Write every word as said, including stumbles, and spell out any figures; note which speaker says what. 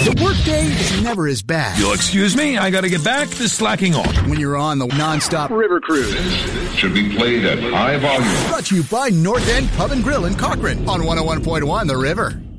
Speaker 1: The workday is never as bad.
Speaker 2: You'll excuse me, I gotta get back to slacking off.
Speaker 1: When you're on the non-stop river cruise.
Speaker 3: This should be played at high volume.
Speaker 1: Brought to you by North End Pub and Grill in Cochrane on one oh one point one The River.